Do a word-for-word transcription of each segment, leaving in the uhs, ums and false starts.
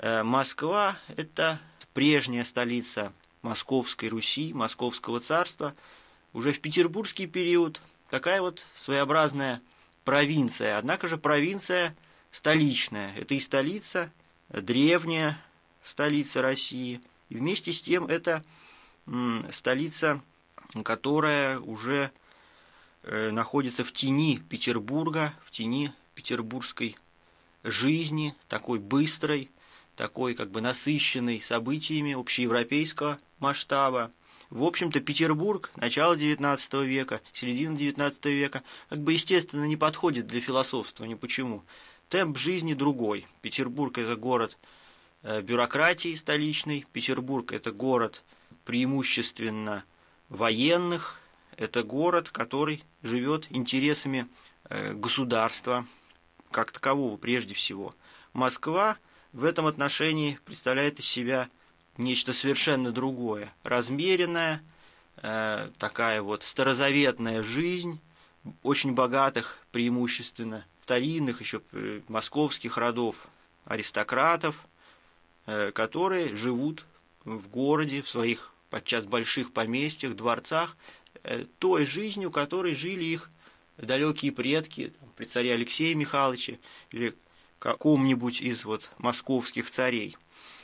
Москва – это прежняя столица Московской Руси, Московского царства. Уже в петербургский период такая вот своеобразная провинция, однако же провинция столичная. Это и столица, древняя столица России, и вместе с тем это столица, которая уже находится в тени Петербурга, в тени петербургской жизни, такой быстрой, такой как бы насыщенной событиями общеевропейского масштаба. В общем-то, Петербург, начало девятнадцатого века, середина девятнадцатого века, как бы естественно не подходит для философствования. Почему? Темп жизни другой. Петербург – это город бюрократии столичной, Петербург – это город преимущественно военных, это город, который живет интересами государства как такового прежде всего. Москва в этом отношении представляет из себя нечто совершенно другое. Размеренная, э, такая вот старозаветная жизнь, очень богатых, преимущественно старинных еще московских родов, аристократов, э, которые живут в городе, в своих подчас больших поместьях, дворцах, э, той жизнью, которой жили их далекие предки, там, при царе Алексее Михайловиче или каком-нибудь из вот московских царей.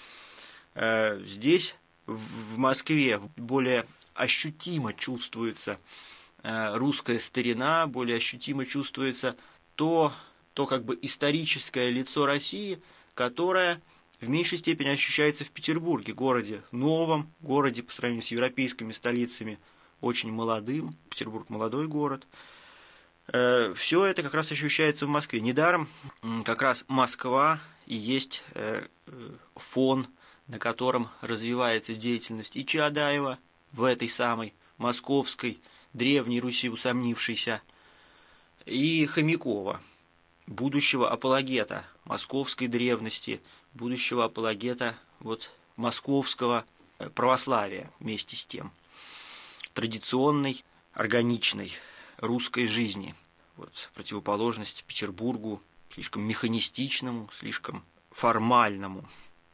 Здесь, в Москве, более ощутимо чувствуется русская старина, более ощутимо чувствуется то, то как бы историческое лицо России, которое в меньшей степени ощущается в Петербурге, городе новом, городе по сравнению с европейскими столицами очень молодым, Петербург молодой город. Все это как раз ощущается в Москве. Недаром как раз Москва и есть фон, на котором развивается деятельность и Чаадаева в этой самой московской древней Руси усомнившейся, и Хомякова, будущего апологета московской древности, будущего апологета вот московского православия вместе с тем, традиционной, органичной русской жизни, вот противоположность Петербургу, слишком механистичному, слишком формальному.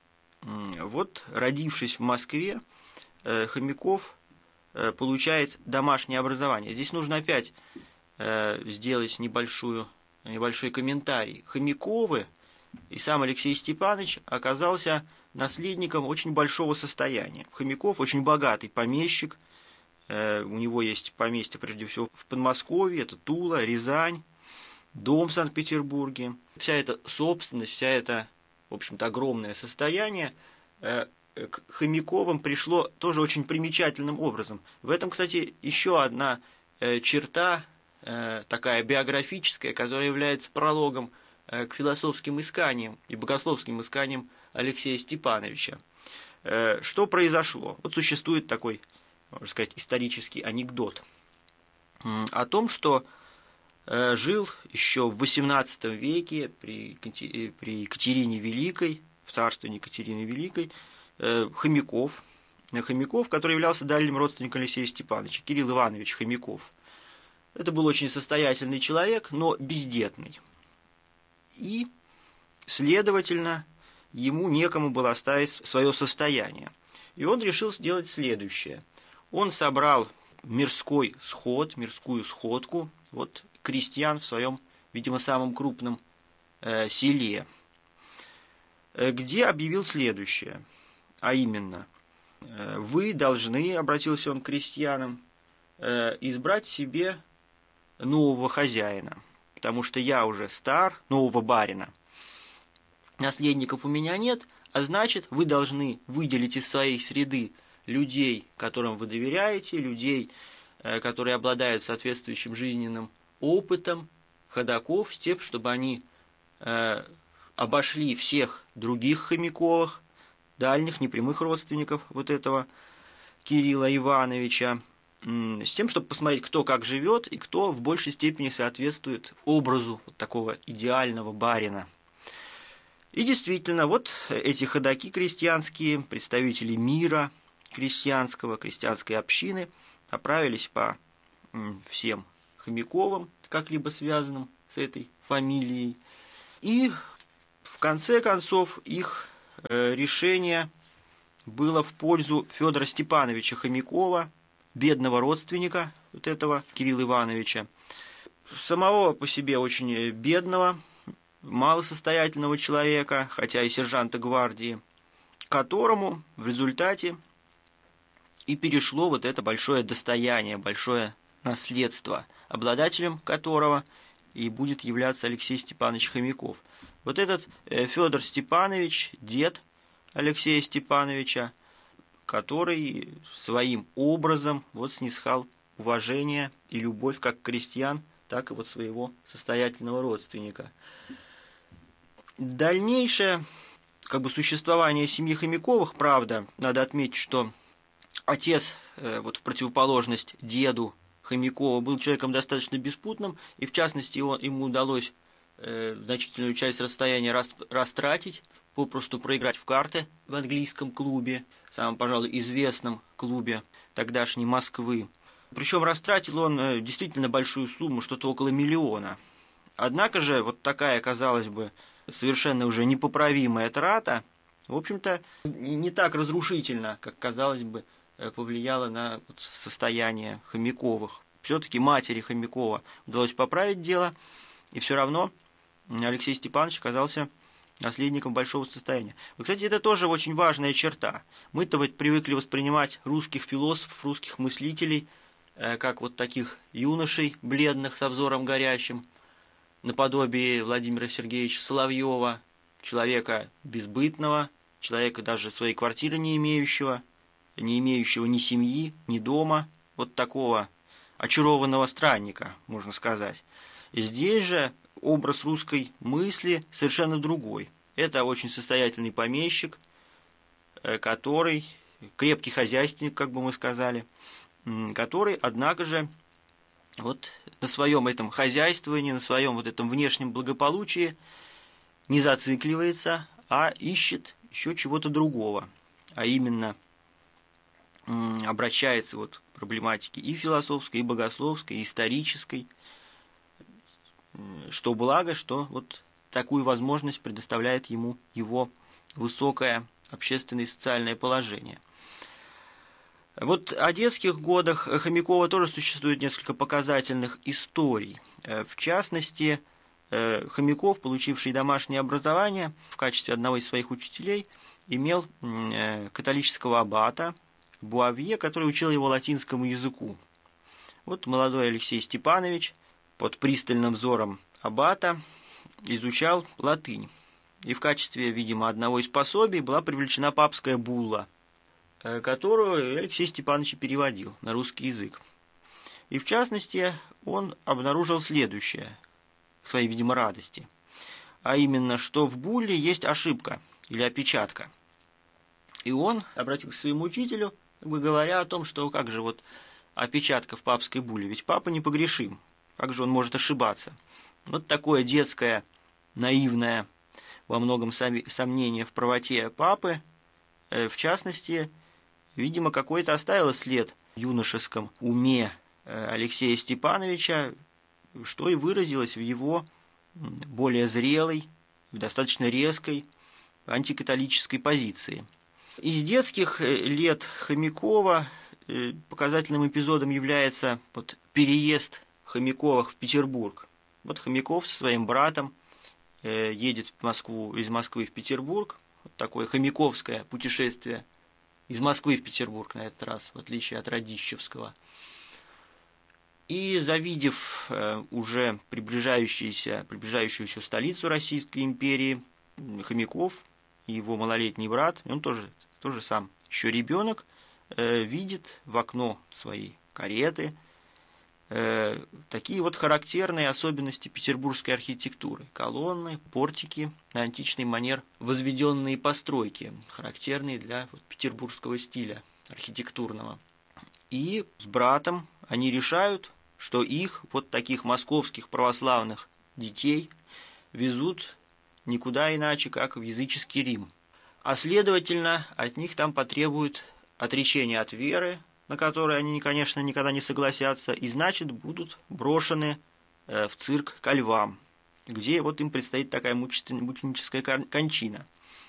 Вот, родившись в Москве, Хомяков получает домашнее образование. Здесь нужно опять сделать небольшую, небольшой комментарий. Хомяковы и сам Алексей Степанович оказался наследником очень большого состояния. Хомяков очень богатый помещик, у него есть поместье, прежде всего, в Подмосковье, это Тула, Рязань, дом в Санкт-Петербурге. Вся эта собственность, вся эта, в общем-то, огромное состояние к Хомяковым пришло тоже очень примечательным образом. В этом, кстати, еще одна черта, такая биографическая, которая является прологом к философским исканиям и богословским исканиям Алексея Степановича. Что произошло? Вот существует такой, можно сказать, исторический анекдот о том, что жил еще в восемнадцатом веке при Екатерине Великой, в царствовании Екатерины Великой, Хомяков, Хомяков, который являлся дальним родственником Алексея Степановича, Кирилл Иванович Хомяков. Это был очень состоятельный человек, но бездетный. И, следовательно, ему некому было оставить свое состояние. И он решил сделать следующее. Он собрал мирской сход, мирскую сходку, вот, крестьян в своем, видимо, самом крупном э, селе, где объявил следующее, а именно, э, вы должны, обратился он к крестьянам, э, избрать себе нового хозяина, потому что я уже стар, нового барина, наследников у меня нет, а значит, вы должны выделить из своей среды людей, которым вы доверяете, людей, э, которые обладают соответствующим жизненным опытом, ходаков, с тем, чтобы они э, обошли всех других Хомяковых, дальних, непрямых родственников вот этого Кирилла Ивановича, э, с тем, чтобы посмотреть, кто как живет и кто в большей степени соответствует образу вот такого идеального барина. И действительно, вот эти ходаки крестьянские, представители мира крестьянского, крестьянской общины, направились по э, всем Хомяковым, как-либо связанным с этой фамилией. И в конце концов их решение было в пользу Федора Степановича Хомякова, бедного родственника вот этого Кирилла Ивановича, самого по себе очень бедного, малосостоятельного человека, хотя и сержанта гвардии, которому в результате и перешло вот это большое достояние, большое наследство, обладателем которого и будет являться Алексей Степанович Хомяков. Вот этот Федор Степанович, дед Алексея Степановича, который своим образом вот снискал уважение и любовь как крестьян, так и вот своего состоятельного родственника. Дальнейшее как бы существование семьи Хомяковых, правда, надо отметить, что отец, вот в противоположность деду Хомякова, был человеком достаточно беспутным, и в частности его, ему удалось э, значительную часть расстояния рас, растратить, попросту проиграть в карты в английском клубе, самом, пожалуй, известном клубе тогдашней Москвы. Причем растратил он э, действительно большую сумму, что-то около миллиона. Однако же вот такая, казалось бы, совершенно уже непоправимая трата, в общем-то, не так разрушительно, как, казалось бы, повлияло на состояние Хомяковых. Все-таки матери Хомякова удалось поправить дело, и все равно Алексей Степанович оказался наследником большого состояния. Вот, кстати, это тоже очень важная черта. Мы-то вот привыкли воспринимать русских философов, русских мыслителей, как вот таких юношей бледных со взором горящим, наподобие Владимира Сергеевича Соловьева, человека безбытного, человека даже своей квартиры не имеющего, не имеющего ни семьи, ни дома, вот такого очарованного странника, можно сказать. И здесь же образ русской мысли совершенно другой. Это очень состоятельный помещик, который, крепкий хозяйственник, как бы мы сказали, который, однако же, вот на своем этом хозяйствовании, на своем вот этом внешнем благополучии не зацикливается, а ищет еще чего-то другого, а именно обращается вот к проблематике и философской, и богословской, и исторической, что благо, что вот такую возможность предоставляет ему его высокое общественное и социальное положение. Вот о детских годах Хомякова тоже существует несколько показательных историй. В частности, Хомяков, получивший домашнее образование в качестве одного из своих учителей, имел католического аббата Буавье, который учил его латинскому языку. Вот молодой Алексей Степанович под пристальным взором аббата изучал латынь. И в качестве, видимо, одного из пособий была привлечена папская булла, которую Алексей Степанович переводил на русский язык. И в частности, он обнаружил следующее, к своей, видимо, радости. А именно, что в булле есть ошибка или опечатка. И он обратился к своему учителю, как бы говоря о том, что как же вот опечатка в папской булле, ведь папа непогрешим, как же он может ошибаться? Вот такое детское, наивное, во многом сомнение в правоте папы, в частности, видимо, какой-то оставило след в юношеском уме Алексея Степановича, что и выразилось в его более зрелой, достаточно резкой антикатолической позиции. Из детских лет Хомякова показательным эпизодом является вот переезд Хомяковых в Петербург. Вот Хомяков со своим братом едет в Москву, из Москвы в Петербург. Вот такое хомяковское путешествие из Москвы в Петербург на этот раз, в отличие от Радищевского. И завидев уже приближающуюся, приближающуюся столицу Российской империи, Хомяков и его малолетний брат, он тоже, тоже сам еще ребенок, видит в окно своей кареты такие вот характерные особенности петербургской архитектуры. Колонны, портики, на античный манер возведенные постройки, характерные для вот петербургского стиля архитектурного. И с братом они решают, что их, вот таких московских православных детей, везут никуда иначе, как в языческий Рим. А следовательно, от них там потребуют отречения от веры, на которые они, конечно, никогда не согласятся, и, значит, будут брошены в цирк ко львам, где вот им предстоит такая мученическая кончина.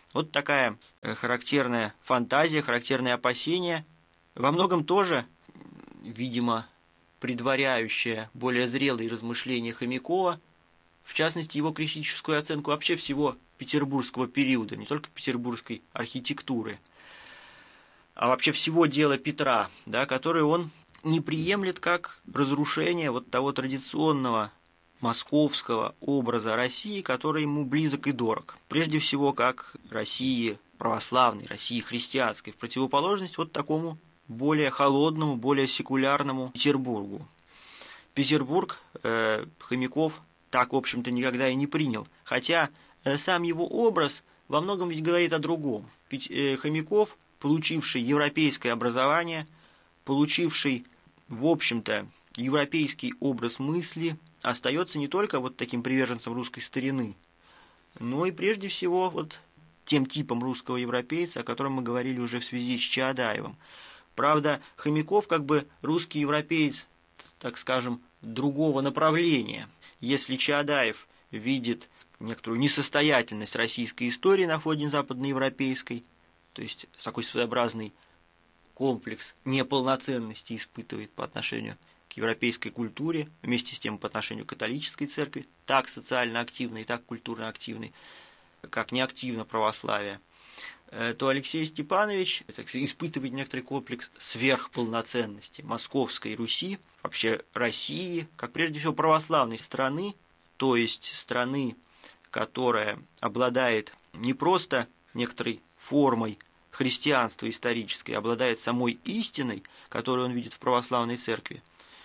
Вот такая характерная фантазия, характерное опасение, во многом тоже, видимо, предваряющая более зрелые размышления Хомякова, в частности, его критическую оценку вообще всего петербургского периода, не только петербургской архитектуры, а вообще всего дела Петра, да, который он не приемлет как разрушение вот того традиционного московского образа России, который ему близок и дорог. Прежде всего, как России православной, России христианской, в противоположность вот такому более холодному, более секулярному Петербургу. Петербург э, Хомяков так, в общем-то, никогда и не принял. Хотя э, сам его образ во многом ведь говорит о другом. Ведь э, Хомяков, получивший европейское образование, получивший, в общем-то, европейский образ мысли, остается не только вот таким приверженцем русской старины, но и прежде всего вот тем типом русского европейца, о котором мы говорили уже в связи с Чаадаевым. Правда, Хомяков как бы русский европеец, так скажем, другого направления. Если Чаадаев видит некоторую несостоятельность российской истории на фоне западноевропейской, то есть такой своеобразный комплекс неполноценности испытывает по отношению к европейской культуре, вместе с тем по отношению к католической церкви, так социально активной, так культурно активной, как неактивно православие, то Алексей Степанович испытывает некоторый комплекс сверхполноценности Московской Руси, вообще России, как прежде всего православной страны, то есть страны, которая обладает не просто некоторой формой христианства исторической, а обладает самой истиной, которую он видит в православной церкви.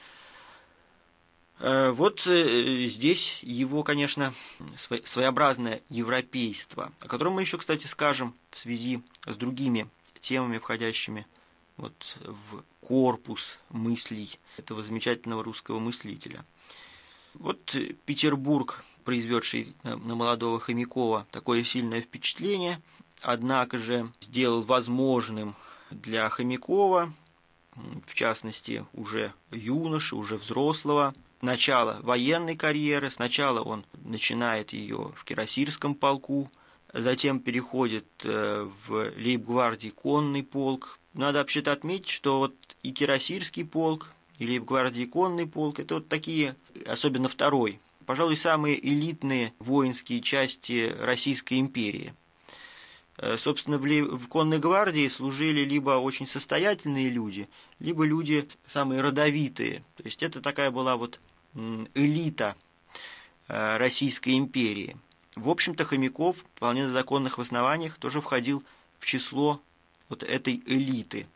Вот здесь его, конечно, своеобразное европейство, о котором мы еще, кстати, скажем в связи с другими темами, входящими вот в корпус мыслей этого замечательного русского мыслителя. Вот Петербург, произведший на молодого Хомякова такое сильное впечатление, однако же сделал возможным для Хомякова, в частности, уже юноши, уже взрослого, начало военной карьеры. Сначала он начинает ее в Кирасирском полку, затем переходит в лейб-гвардии конный полк. Надо вообще-то отметить, что вот и Кирасирский полк, и лейб-гвардии конный полк – это вот такие, особенно второй, пожалуй, самые элитные воинские части Российской империи. Собственно, в конной гвардии служили либо очень состоятельные люди, либо люди самые родовитые. То есть это такая была вот элита Российской империи. В общем-то, Хомяков вполне на законных основаниях тоже входил в число вот этой элиты,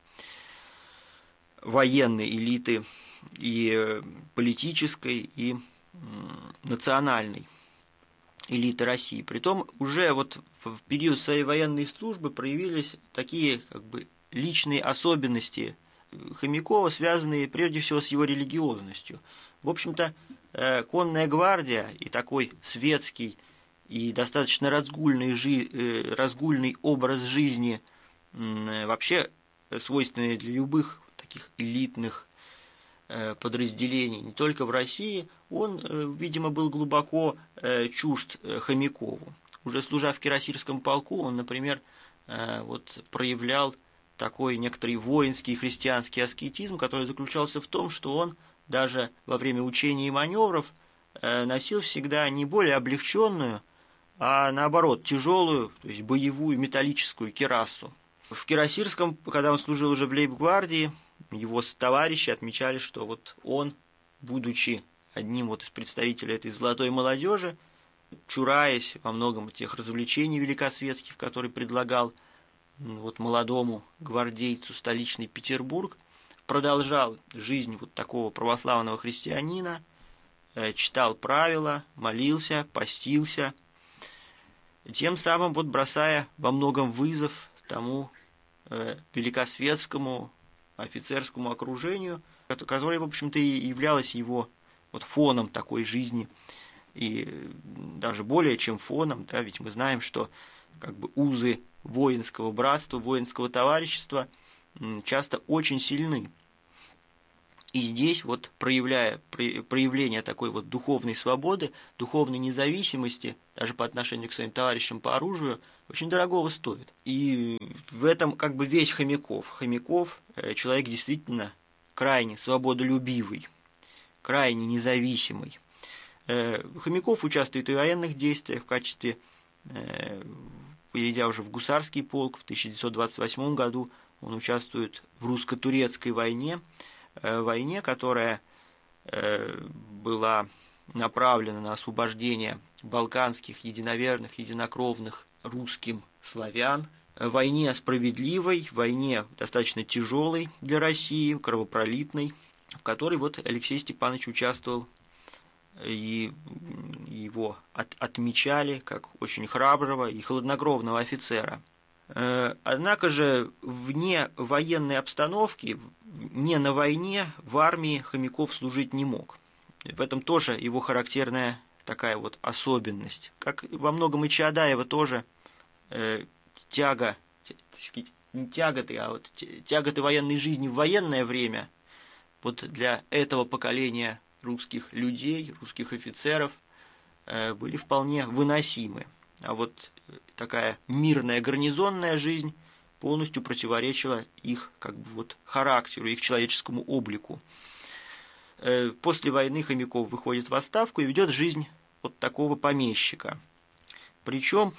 военной элиты и политической, и национальной элиты России. Притом уже вот в период своей военной службы проявились такие как бы личные особенности Хомякова, связанные прежде всего с его религиозностью. В общем-то, конная гвардия и такой светский и достаточно разгульный, жи... разгульный образ жизни, вообще свойственный для любых таких элитных подразделений, не только в России, он, видимо, был глубоко чужд Хомякову. Уже служа в Кирасирском полку, он, например, вот, проявлял такой некоторый воинский христианский аскетизм, который заключался в том, что он даже во время учений и маневров носил всегда не более облегченную, а наоборот тяжелую, то есть боевую металлическую кирасу. В Кирасирском, когда он служил уже в лейб-гвардии, его товарищи отмечали, что вот он, будучи одним вот из представителей этой золотой молодежи, чураясь во многом тех развлечений великосветских, которые предлагал вот молодому гвардейцу столичный Петербург, продолжал жизнь вот такого православного христианина, читал правила, молился, постился, тем самым вот бросая во многом вызов тому великосветскому офицерскому окружению, которое, в общем-то, и являлось его вот фоном такой жизни, и даже более чем фоном, да, ведь мы знаем, что как бы узы воинского братства, воинского товарищества часто очень сильны. И здесь вот проявляя, проявление такой вот духовной свободы, духовной независимости, даже по отношению к своим товарищам по оружию, очень дорогого стоит. И в этом как бы весь Хомяков. Хомяков – человек действительно крайне свободолюбивый, крайне независимый. Хомяков участвует и в военных действиях в качестве, перейдя уже в гусарский полк, в тысяча девятьсот двадцать восьмом году он участвует в русско-турецкой войне, войне, которая была направлена на освобождение балканских единоверных, единокровных русским славян, войне справедливой, войне достаточно тяжелой для России, кровопролитной, в которой вот Алексей Степанович участвовал, и его от, отмечали как очень храброго и хладнокровного офицера. Однако же вне военной обстановки, не на войне, в армии Хомяков служить не мог. В этом тоже его характерная такая вот особенность. Как во многом и Чаадаева тоже э, тяга, не тяготы, а вот тяготы военной жизни в военное время вот для этого поколения русских людей, русских офицеров э, были вполне выносимы. А вот такая мирная гарнизонная жизнь полностью противоречила их как бы вот характеру, их человеческому облику. После войны Хомяков выходит в отставку и ведет жизнь вот такого помещика. Причем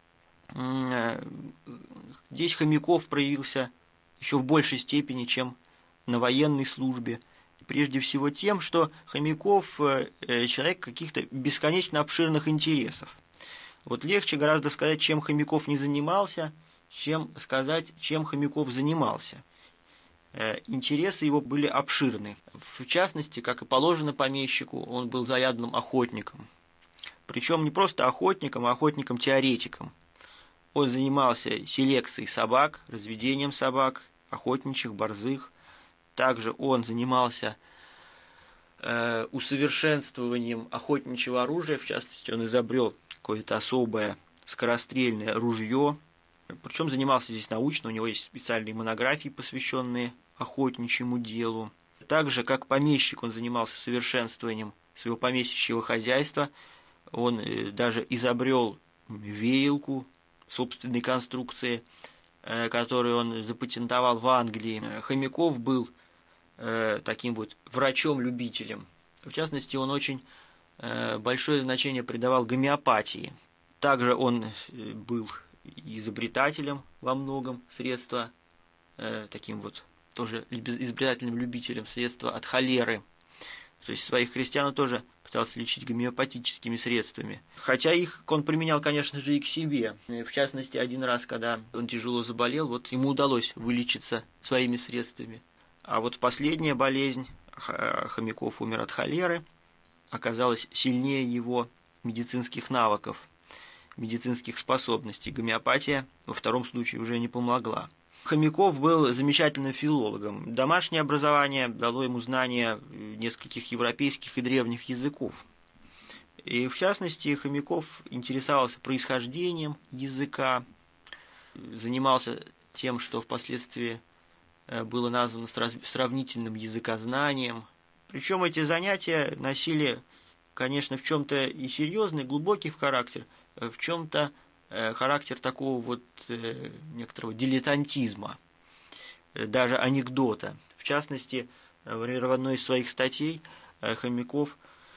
здесь Хомяков проявился еще в большей степени, чем на военной службе. Прежде всего тем, что Хомяков человек каких-то бесконечно обширных интересов. Вот легче гораздо сказать, чем Хомяков не занимался, чем сказать, чем Хомяков занимался. Интересы его были обширны. В частности, как и положено помещику, он был заядлым охотником. Причем не просто охотником, а охотником-теоретиком. Он занимался селекцией собак, разведением собак, охотничьих, борзых. Также он занимался э, усовершенствованием охотничьего оружия. В частности, он изобрел какое-то особое скорострельное ружье. Причем занимался здесь научно, у него есть специальные монографии, посвященные охотничьему делу. Также, как помещик, он занимался совершенствованием своего помещичьего хозяйства. Он даже изобрел веялку собственной конструкции, которую он запатентовал в Англии. Хомяков был таким вот врачом-любителем. В частности, он очень большое значение придавал гомеопатии. Также он был изобретателем во многом средства, таким вот тоже изобретательным любителем средства от холеры. То есть своих крестьян он тоже пытался лечить гомеопатическими средствами. Хотя их он применял, конечно же, и к себе. В частности, один раз, когда он тяжело заболел, вот ему удалось вылечиться своими средствами. А вот последняя болезнь, Хомяков умер от холеры, оказалась сильнее его медицинских навыков, медицинских способностей. Гомеопатия во втором случае уже не помогла. Хомяков был замечательным филологом. Домашнее образование дало ему знания нескольких европейских и древних языков. И в частности, Хомяков интересовался происхождением языка, занимался тем, что впоследствии было названо сравнительным языкознанием. Причем эти занятия носили, конечно, в чем-то и серьезный, глубокий в характер, в чем-то характер такого вот некоторого дилетантизма, даже анекдота. В частности, в одной из своих статей Хомяков,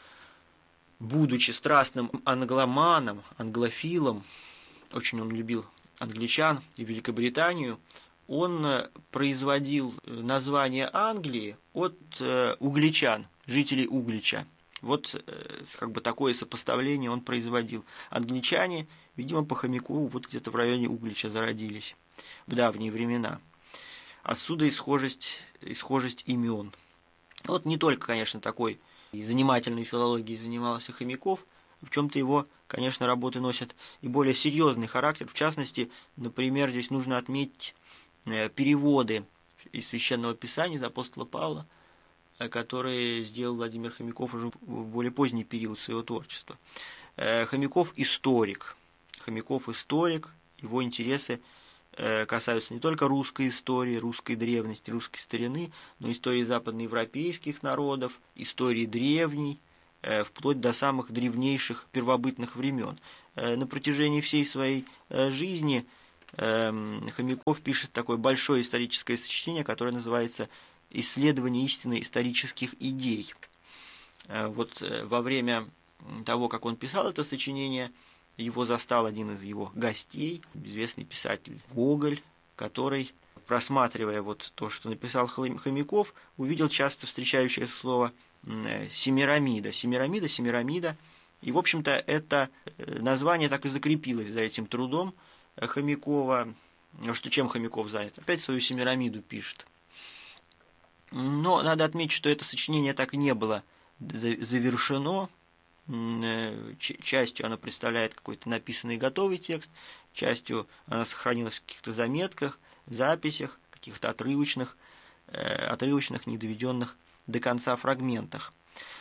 будучи страстным англоманом, англофилом, очень он любил англичан и Великобританию, он производил название Англии от угличан, жителей Углича. Вот как бы такое сопоставление он производил. Англичане, видимо, по Хомякову вот где-то в районе Углича зародились в давние времена. Отсюда и схожесть, и схожесть имен. Вот не только, конечно, такой занимательной филологией занимался Хомяков, в чем-то его, конечно, работы носят и более серьезный характер. В частности, например, здесь нужно отметить переводы из Священного Писания из апостола Павла, которые сделал Владимир Хомяков уже в более поздний период своего творчества. Хомяков историк. Хомяков историк, его интересы касаются не только русской истории, русской древности, русской старины, но и истории западноевропейских народов, истории древней, вплоть до самых древнейших первобытных времен. На протяжении всей своей жизни Хомяков пишет такое большое историческое сочинение, которое называется «Исследование истины исторических идей». Вот во время того, как он писал это сочинение, его застал один из его гостей, известный писатель Гоголь, который, просматривая вот то, что написал Хомяков, увидел часто встречающееся слово «семирамида». Семирамида, Семирамида. И, в общем-то, это название так и закрепилось за этим трудом Хомякова. Что чем Хомяков занят? Опять свою Семирамиду пишет. Но надо отметить, что это сочинение так и не было завершено. Частью оно представляет какой-то написанный готовый текст, частью она сохранилась в каких-то заметках, записях, каких-то отрывочных, отрывочных, недоведенных до конца фрагментах.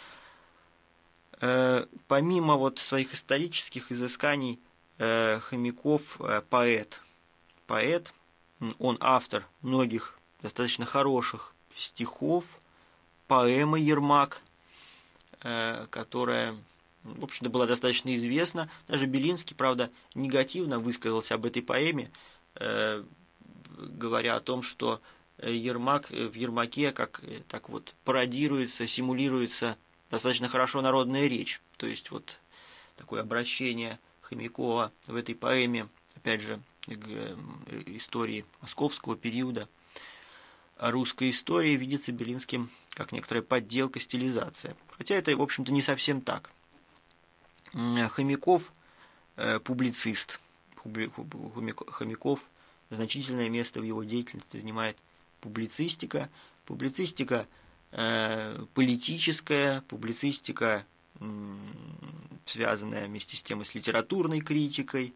Помимо вот своих исторических изысканий, Хомяков поэт. Поэт, он автор многих достаточно хороших стихов, поэмы «Ермак», которая, в общем-то, была достаточно известна. Даже Белинский, правда, негативно высказался об этой поэме, говоря о том, что Ермак, в Ермаке как так вот пародируется, симулируется достаточно хорошо народная речь. То есть вот такое обращение Хомякова в этой поэме, опять же, к истории московского периода, русской истории видится Белинским как некоторая подделка, стилизация. Хотя это, в общем-то, не совсем так. Хомяков публицист. Хомяков значительное место в его деятельности занимает публицистика. Публицистика политическая, публицистика, связанная вместе с тем и с литературной критикой.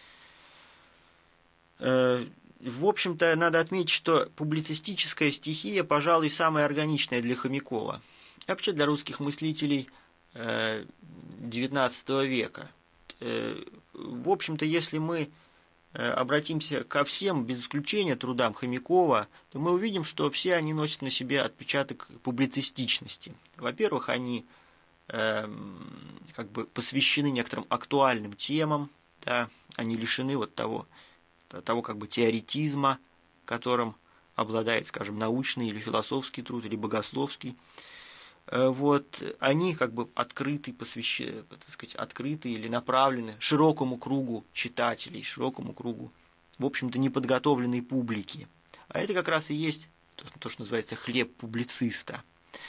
В общем-то, надо отметить, что публицистическая стихия, пожалуй, самая органичная для Хомякова. И вообще для русских мыслителей девятнадцатого века. В общем-то, если мы обратимся ко всем, без исключения, трудам Хомякова, то мы увидим, что все они носят на себе отпечаток публицистичности. Во-первых, они как бы посвящены некоторым актуальным темам, да, они лишены вот того, того как бы теоретизма, которым обладает, скажем, научный или философский труд, или богословский. Вот, они как бы открыты, посвящены, так сказать, открыты или направлены широкому кругу читателей, широкому кругу, в общем-то, неподготовленной публики. А это как раз и есть то, что называется хлеб публициста.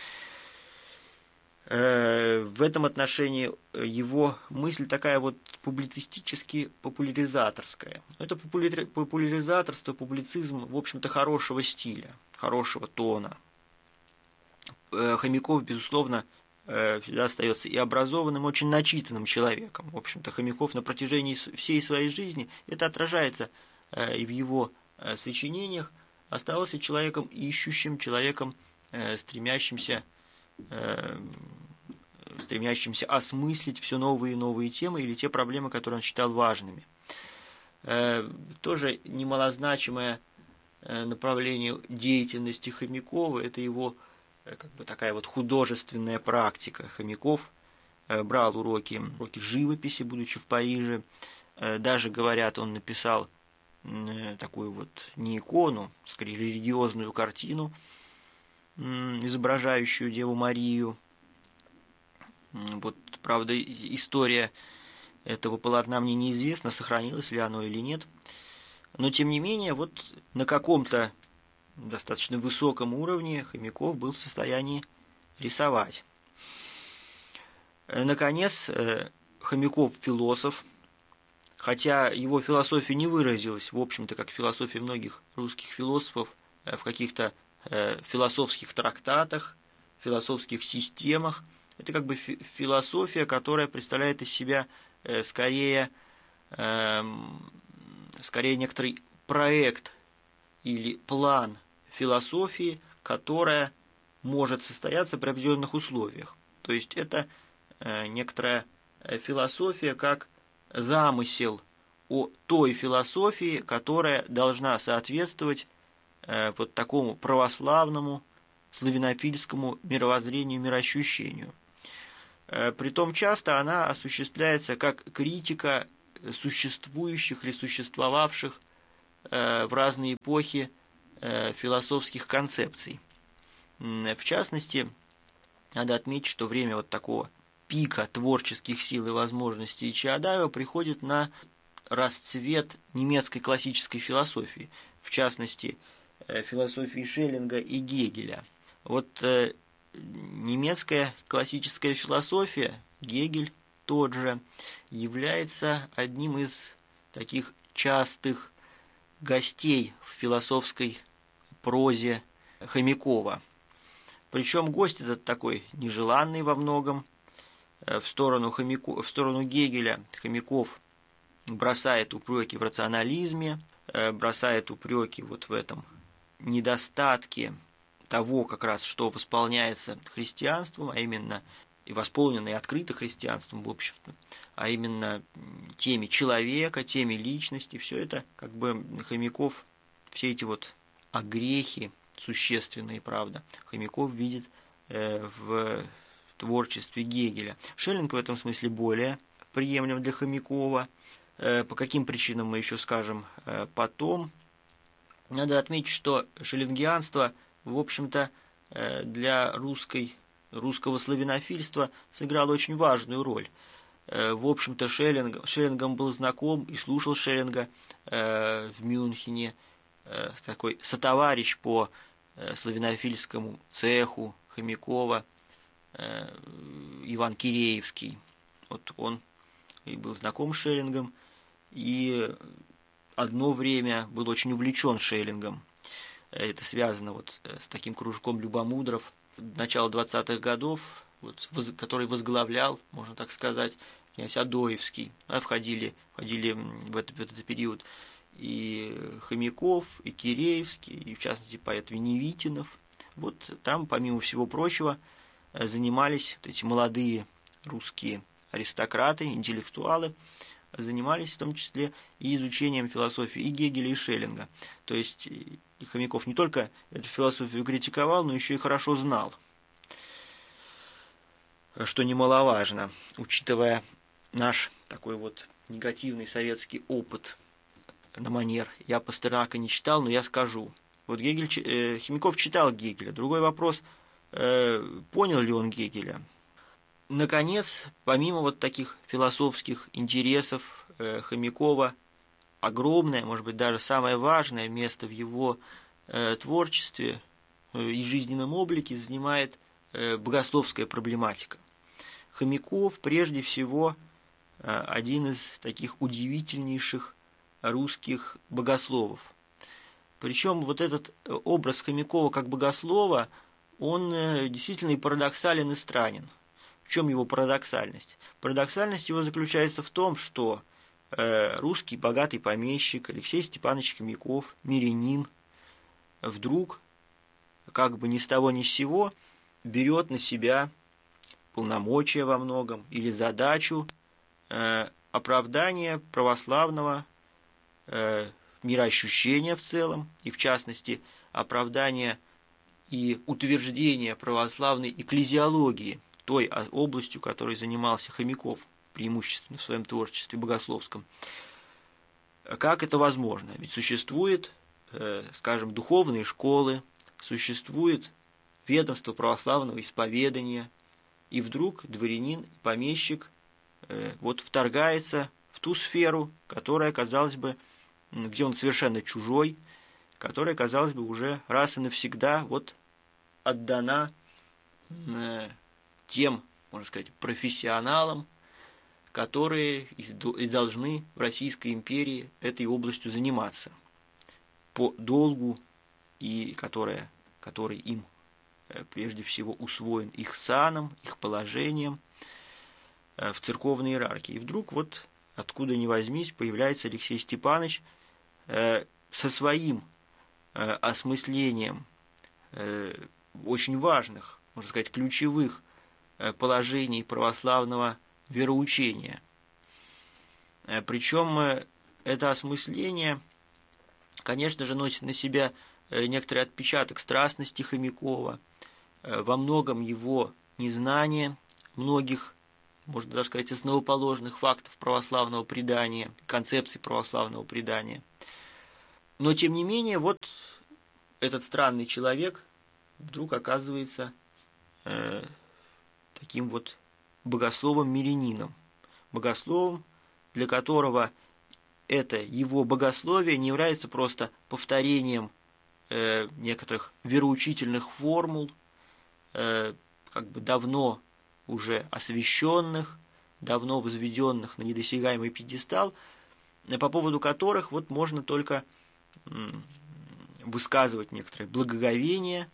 В этом отношении его мысль такая вот публицистически популяризаторская. Это популяризаторство, публицизм, в общем-то, хорошего стиля, хорошего тона. Хомяков, безусловно, всегда остается и образованным, и очень начитанным человеком. В общем-то, Хомяков на протяжении всей своей жизни, это отражается и в его сочинениях, оставался человеком ищущим, человеком, стремящимся стремящимся осмыслить все новые и новые темы или те проблемы, которые он считал важными. Тоже немалозначимое направление деятельности Хомякова – это его как бы такая вот художественная практика. Хомяков брал уроки, уроки живописи, будучи в Париже. Даже, говорят, он написал такую вот не икону, скорее религиозную картину, изображающую Деву Марию. Вот, правда, история этого полотна мне неизвестна, сохранилось ли оно или нет. Но, тем не менее, вот на каком-то достаточно высоком уровне Хомяков был в состоянии рисовать. Наконец, Хомяков философ, хотя его философия не выразилась, в общем-то, как философия многих русских философов, в каких-то философских трактатах, философских системах. Это как бы философия, которая представляет из себя скорее, скорее некоторый проект или план философии, которая может состояться при определенных условиях. То есть это некоторая философия как замысел о той философии, которая должна соответствовать э, вот такому православному славянофильскому мировоззрению, мироощущению. Э, притом часто она осуществляется как критика существующих или существовавших э, в разные эпохи э, философских концепций. В частности, надо отметить, что время вот такого пика творческих сил и возможностей Чаадаева приходит на расцвет немецкой классической философии, в частности, философии Шеллинга и Гегеля. Вот э, немецкая классическая философия, Гегель тот же, является одним из таких частых гостей в философской прозе Хомякова. Причем гость этот такой нежеланный во многом. В сторону, Хомяку, в сторону Гегеля Хомяков бросает упреки в рационализме, бросает упреки вот в этом недостатке того, как раз, что восполняется христианством, а именно и восполнено и открыто христианством в обществе, а именно теме человека, теме личности, все это как бы Хомяков, все эти вот огрехи существенные, правда, Хомяков видит э, в творчестве Гегеля. Шеллинг в этом смысле более приемлем для Хомякова. Э, по каким причинам мы еще скажем э, потом. Надо отметить, что шеллингианство, в общем-то, э, для русской, русского славянофильства сыграло очень важную роль. Э, в общем-то, Шеллинг, Шеллингом был знаком и слушал Шеллинга э, в Мюнхене, э, такой сотоварищ по э, славянофильскому цеху Хомякова, э, Иван Киреевский. Вот он и был знаком с Шеллингом, и одно время был очень увлечен Шеллингом. Это связано вот с таким кружком любомудров начала двадцатых годов, вот, который возглавлял, можно так сказать, князь Адоевский. А входили, входили в, этот, в этот период и Хомяков, и Киреевский, и в частности поэт Веневитинов. Вот там, помимо всего прочего, занимались вот эти молодые русские аристократы, интеллектуалы, занимались в том числе и изучением философии и Гегеля, и Шеллинга. То есть и Хомяков не только эту философию критиковал, но еще и хорошо знал, что немаловажно, учитывая наш такой вот негативный советский опыт на манер «я Пастернака не читал, но я скажу». Вот Гегель, э, Хомяков читал Гегеля. Другой вопрос, э, понял ли он Гегеля. Наконец, помимо вот таких философских интересов э, Хомякова, огромное, может быть, даже самое важное место в его э, творчестве э, и жизненном облике занимает э, богословская проблематика. Хомяков, прежде всего, э, один из таких удивительнейших русских богословов. Причем вот этот образ Хомякова как богослова, он э, действительно и парадоксален, и странен. В чем его парадоксальность? Парадоксальность его заключается в том, что э, русский богатый помещик Алексей Степанович Хомяков, мирянин, вдруг, как бы ни с того ни с сего, берет на себя полномочия во многом или задачу э, оправдания православного э, мироощущения в целом, и в частности оправдания и утверждения православной экклезиологии, той областью, которой занимался Хомяков, преимущественно в своем творчестве богословском. Как это возможно? Ведь существует, скажем, духовные школы, существует ведомство православного исповедания, и вдруг дворянин, помещик вот вторгается в ту сферу, которая, казалось бы, где он совершенно чужой, которая, казалось бы, уже раз и навсегда вот отдана тем, можно сказать, профессионалам, которые и должны в Российской империи этой областью заниматься по долгу, и которая, который им прежде всего усвоен их саном, их положением в церковной иерархии. И вдруг вот откуда ни возьмись появляется Алексей Степанович со своим осмыслением очень важных, можно сказать, ключевых положений православного вероучения. Причем это осмысление, конечно же, носит на себя некоторый отпечаток страстности Хомякова, во многом его незнание многих, можно даже сказать, основоположных фактов православного предания, концепций православного предания. Но, тем не менее, вот этот странный человек вдруг оказывается э, таким вот богословом-мирянином, богословом, для которого это его богословие не является просто повторением э, некоторых вероучительных формул, э, как бы давно уже освященных, давно возведенных на недосягаемый пьедестал, по поводу которых вот можно только высказывать некоторое благоговение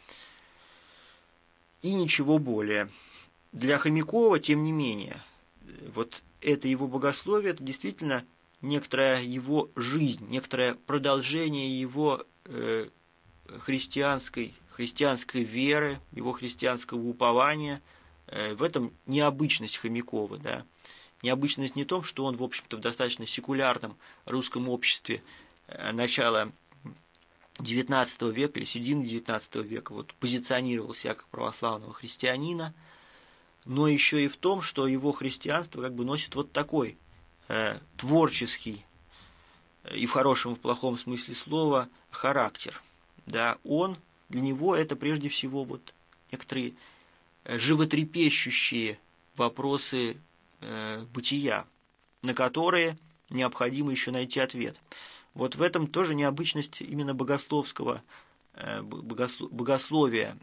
и ничего более. Для Хомякова, тем не менее, вот это его богословие, это действительно некоторая его жизнь, некоторое продолжение его э, христианской, христианской веры, его христианского упования. Э, в этом необычность Хомякова, да. Необычность не в том, что он, в общем-то, в достаточно секулярном русском обществе э, начала девятнадцатого века или середины девятнадцатого века вот, позиционировал себя как православного христианина, но еще и в том, что его христианство как бы носит вот такой э, творческий и в хорошем и в плохом смысле слова характер. Да, он, для него это прежде всего вот некоторые животрепещущие вопросы э, бытия, на которые необходимо еще найти ответ. Вот в этом тоже необычность именно богословского э, богослов, богословия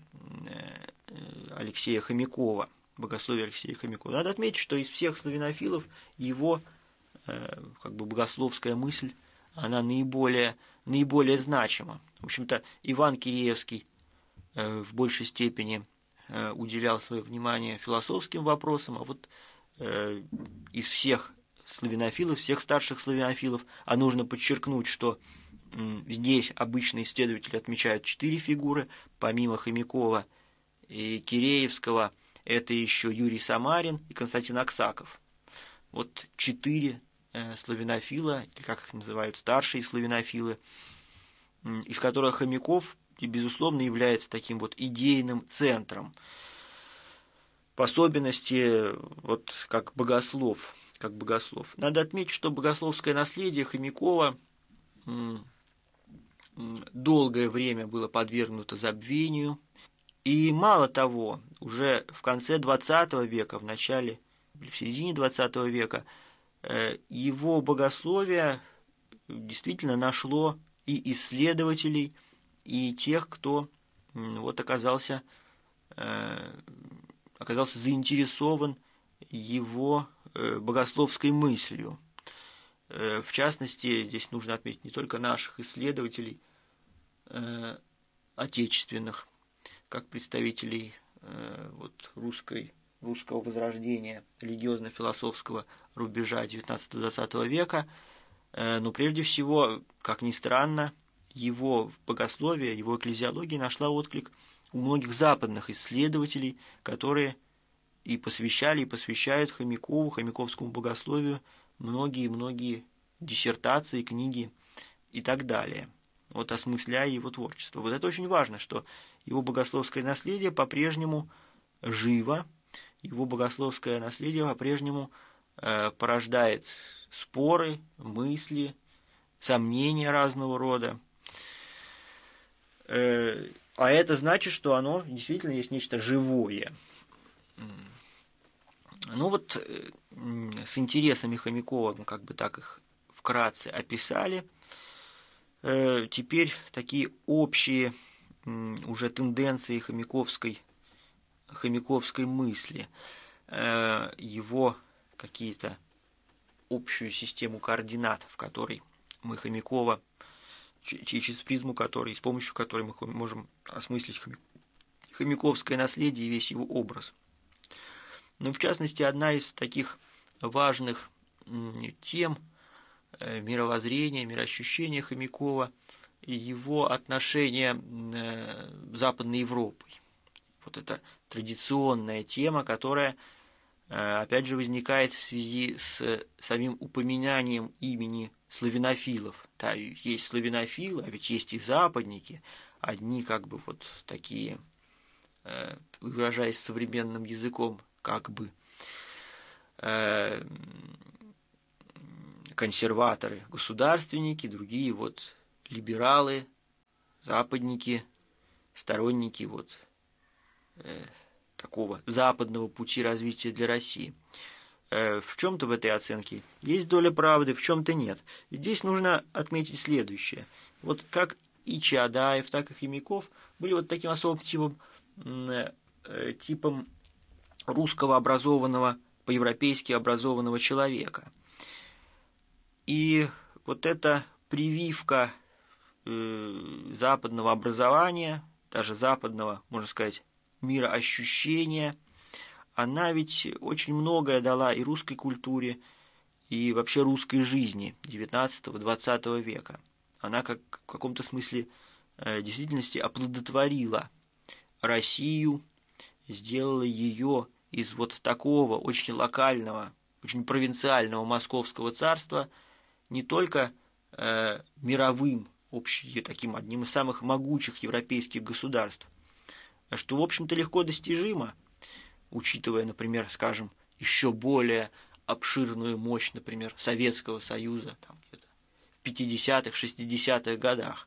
э, Алексея Хомякова. Богословие Алексея Хомякова. Надо отметить, что из всех славянофилов его э, как бы богословская мысль, она наиболее, наиболее значима. В общем-то, Иван Киреевский э, в большей степени э, уделял свое внимание философским вопросам, а вот э, из всех славянофилов, всех старших славянофилов, а нужно подчеркнуть, что э, здесь обычно исследователи отмечают четыре фигуры, помимо Хомякова и Киреевского, это еще Юрий Самарин и Константин Аксаков. Вот четыре э, славянофила, или как их называют, старшие славянофилы, э, из которых Хомяков, безусловно, является таким вот идейным центром. В особенности, вот как богослов, как богослов. Надо отметить, что богословское наследие Хомякова э, долгое время было подвергнуто забвению. И мало того, уже в конце двадцатого века, в начале, в середине двадцатого века, его богословие действительно нашло и исследователей, и тех, кто вот оказался, оказался заинтересован его богословской мыслью. В частности, здесь нужно отметить не только наших исследователей отечественных, как представителей э, вот, русской, русского возрождения, религиозно-философского рубежа девятнадцатого-двадцатого века, э, но прежде всего, как ни странно, его богословие, его экклезиология нашла отклик у многих западных исследователей, которые и посвящали, и посвящают Хомякову, хомяковскому богословию многие-многие диссертации, книги и так далее. Вот осмысляя его творчество. Вот это очень важно, что его богословское наследие по-прежнему живо, его богословское наследие по-прежнему э, порождает споры, мысли, сомнения разного рода. Э, а это значит, что оно действительно есть нечто живое. Ну вот э, с интересами Хомякова, ну как бы так их вкратце описали. Теперь такие общие уже тенденции хомяковской, хомяковской мысли, его какие-то общую систему координат, в которой мы Хомякова, через призму которой, с помощью которой мы можем осмыслить хомяковское наследие и весь его образ. Ну, в частности, одна из таких важных тем мировоззрения, мироощущения Хомякова и его отношения с Западной Европой. Вот это традиционная тема, которая, опять же, возникает в связи с самим упоминанием имени славянофилов. Да, есть славянофилы, а ведь есть и западники. Одни как бы вот такие, выражаясь современным языком, как бы консерваторы, государственники, другие вот либералы, западники, сторонники вот э, такого западного пути развития для России. Э, в чем-то в этой оценке есть доля правды, в чем-то нет. И здесь нужно отметить следующее. Вот как и Чаадаев, так и Хомяков были вот таким особым типом, э, типом русского образованного, по-европейски образованного человека. И вот эта прививка э, западного образования, даже западного, можно сказать, мироощущения, она ведь очень многое дала и русской культуре, и вообще русской жизни девятнадцатого-двадцатого века. Она как в каком-то смысле э, в действительности оплодотворила Россию, сделала ее из вот такого очень локального, очень провинциального московского царства не только э, мировым, общим, таким одним из самых могучих европейских государств, что, в общем-то, легко достижимо, учитывая, например, скажем, еще более обширную мощь, например, Советского Союза там, где-то в пятидесятых, шестидесятых годах.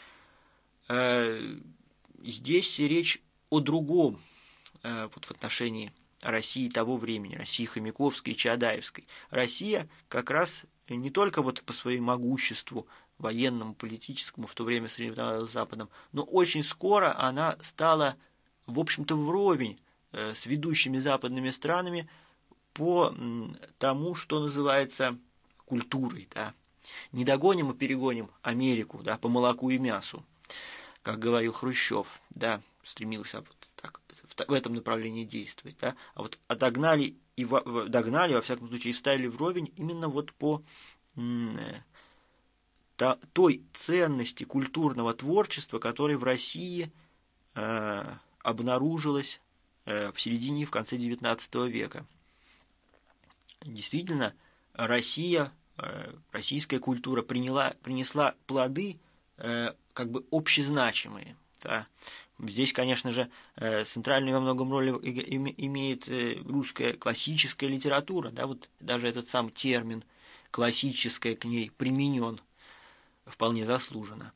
Э, здесь речь о другом э, вот в отношении России того времени, России Хомяковской и Чаадаевской. Россия как раз не только вот по своему могуществу военному, политическому в то время соревновалась с Западом, но очень скоро она стала, в общем-то, вровень с ведущими западными странами по тому, что называется культурой. Да. Не догоним и перегоним Америку, да, по молоку и мясу, как говорил Хрущев, да, стремился вот так, в этом направлении действовать, да, а вот отогнали и в, догнали, во всяком случае, и вставили вровень именно вот по м, та, той ценности культурного творчества, которая в России э, обнаружилась э, в середине и в конце девятнадцатого века. Действительно, Россия, э, российская культура приняла, принесла плоды э, как бы общезначимые. Да. Здесь, конечно же, центральную во многом роль имеет русская классическая литература, да, вот даже этот сам термин классическая к ней применен вполне заслуженно.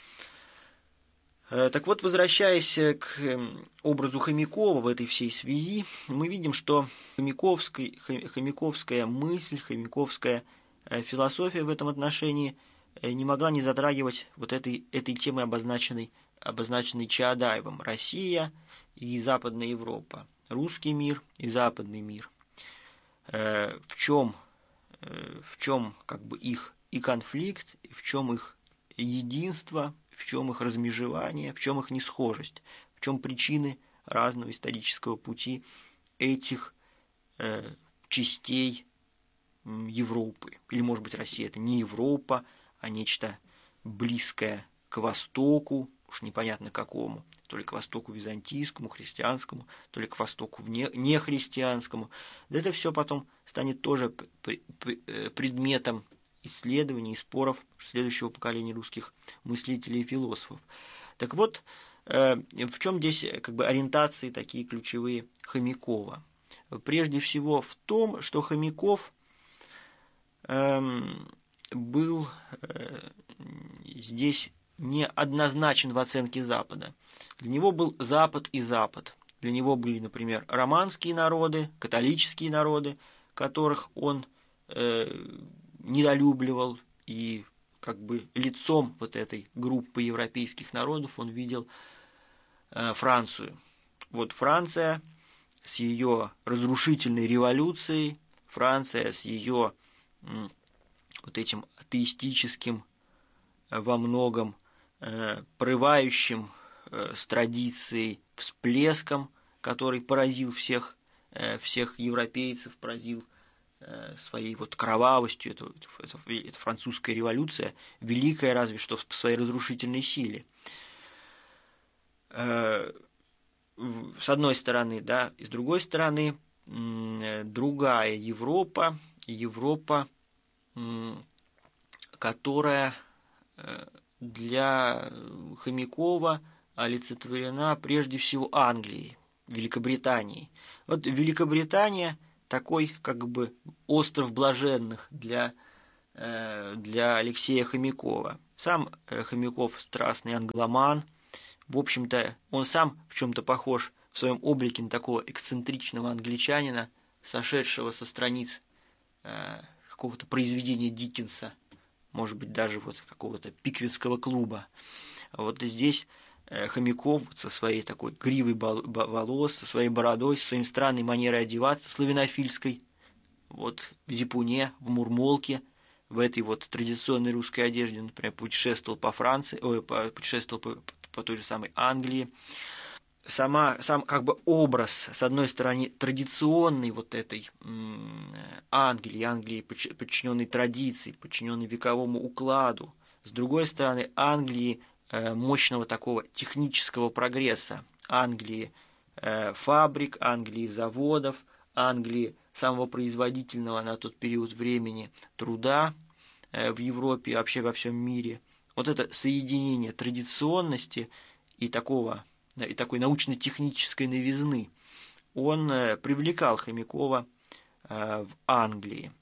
Так вот, возвращаясь к образу Хомякова в этой всей связи, мы видим, что хомяковская, хомяковская мысль, хомяковская философия в этом отношении не могла не затрагивать вот этой, этой темы, обозначенной обозначенный Чаадаевым: Россия и Западная Европа, русский мир и западный мир. Э, в чем, э, в чем как бы их и конфликт, и в чем их единство, в чем их размежевание, в чем их несхожесть, в чем причины разного исторического пути этих э, частей Европы. Или, может быть, Россия – это не Европа, а нечто близкое к Востоку, уж непонятно какому, то ли к Востоку византийскому, христианскому, то ли к Востоку нехристианскому. Да это все потом станет тоже предметом исследований и споров следующего поколения русских мыслителей и философов. Так вот, в чем здесь как бы ориентации такие ключевые Хомякова? Прежде всего в том, что Хомяков эм, был э, здесь неоднозначен в оценке Запада. Для него был Запад и Запад. Для него были, например, романские народы, католические народы, которых он э, недолюбливал, и как бы лицом вот этой группы европейских народов он видел э, Францию. Вот Франция с ее разрушительной революцией, Франция с ее э, вот этим атеистическим э, во многом порывающим с традицией всплеском, который поразил всех, всех европейцев, поразил своей вот кровавостью. Это, это, это французская революция, великая разве что по своей разрушительной силе. С одной стороны, да, и с другой стороны, другая Европа, Европа, которая для Хомякова олицетворена прежде всего Англией, Великобританией. Вот Великобритания такой как бы остров блаженных для, для Алексея Хомякова. Сам Хомяков страстный англоман. В общем-то, он сам в чем-то похож в своем облике на такого эксцентричного англичанина, сошедшего со страниц э, какого-то произведения Диккенса, может быть, даже вот какого-то пиквицкого клуба. Вот здесь э, Хомяков со своей такой гривой волос, со своей бородой, со своей странной манерой одеваться, славянофильской, вот в зипуне, в мурмолке, в этой вот традиционной русской одежде, например, путешествовал по Франции, ой, путешествовал по, по той же самой Англии. Сама, сам как бы образ, с одной стороны, традиционной вот этой Англии, Англии, подчиненной традиции, подчиненной вековому укладу, с другой стороны, Англии мощного такого технического прогресса, Англии фабрик, Англии заводов, Англии самого производительного на тот период времени труда в Европе и вообще во всем мире. Вот это соединение традиционности и такого и такой научно-технической новизны, он привлекал Хомякова в Англии.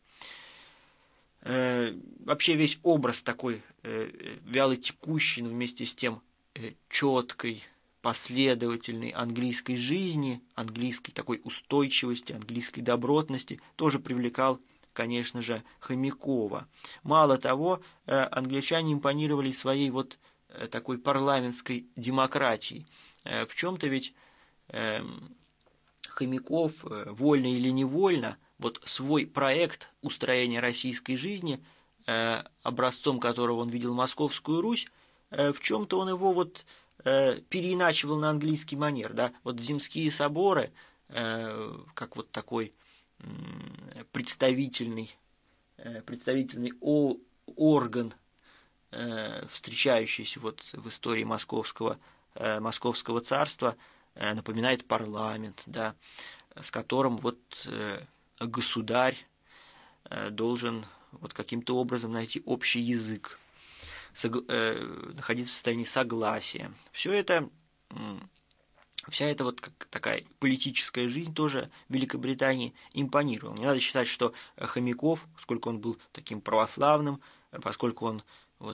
Вообще весь образ такой вялотекущий, но вместе с тем четкой, последовательной английской жизни, английской такой устойчивости, английской добротности тоже привлекал, конечно же, Хомякова. Мало того, англичане импонировали своей вот такой парламентской демократией. В чем-то ведь э, Хомяков, э, вольно или невольно, вот свой проект устроения российской жизни, э, образцом которого он видел Московскую Русь, э, в чем-то он его вот э, переиначивал на английский манер. Да? Вот земские соборы, э, как вот такой э, представительный, э, представительный о, орган, э, встречающийся вот в истории московского Московского царства, напоминает парламент, да, с которым вот государь должен вот каким-то образом найти общий язык, находиться в состоянии согласия. Все это, вся эта вот как такая политическая жизнь тоже в Великобритании импонировала. Не надо считать, что Хомяков, поскольку он был таким православным, поскольку он вот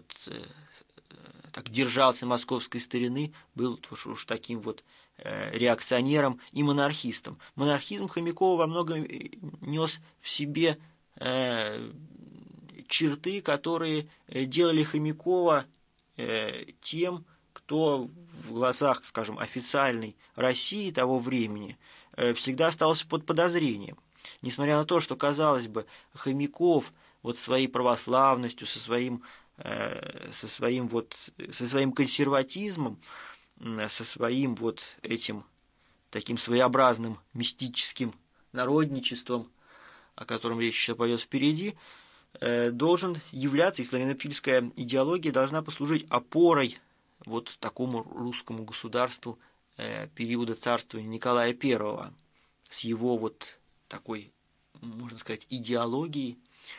так держался московской старины, был уж, уж таким вот э, реакционером и монархистом. Монархизм Хомякова во многом нес в себе э, черты, которые делали Хомякова э, тем, кто в глазах, скажем, официальной России того времени э, всегда остался под подозрением. Несмотря на то, что, казалось бы, Хомяков вот своей православностью, со своим со своим вот со своим консерватизмом, со своим вот этим таким своеобразным мистическим народничеством, о котором речь еще пойдет впереди, должен являться, и славянофильская идеология должна послужить опорой вот такому русскому государству периода царствования Николая Первого с его вот такой, можно сказать, идеологией,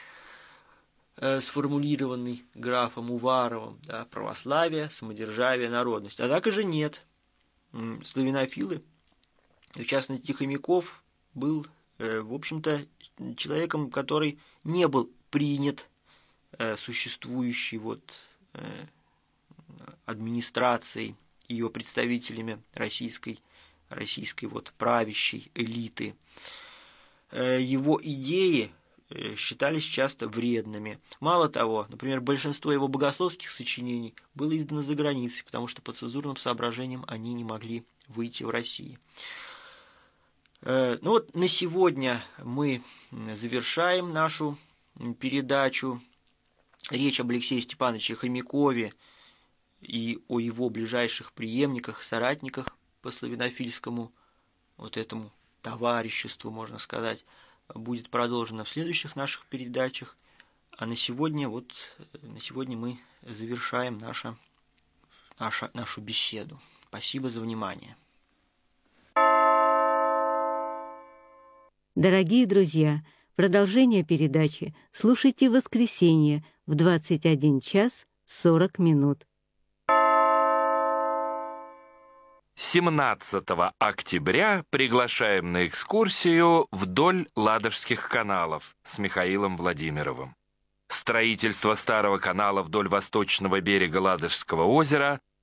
сформулированный графом Уваровым, да, православие, самодержавие, народность. Однако же нет. Славянофилы, в частности Хомяков, был, в общем-то, человеком, который не был принят существующей вот администрацией, ее представителями российской, российской вот правящей элиты. Его идеи считались часто вредными. Мало того, например, большинство его богословских сочинений было издано за границей, потому что по цензурным соображениям они не могли выйти в России. Ну вот на сегодня мы завершаем нашу передачу. Речь об Алексее Степановиче Хомякове и о его ближайших преемниках, соратниках по славянофильскому вот этому товариществу, можно сказать, будет продолжено в следующих наших передачах. А на сегодня, вот, на сегодня мы завершаем наша, наша, нашу беседу. Спасибо за внимание. Дорогие друзья, продолжение передачи слушайте в воскресенье в двадцать один час сорок минут. семнадцатого октября приглашаем на экскурсию вдоль Ладожских каналов с Михаилом Владимировым. Строительство старого канала вдоль восточного берега Ладожского озера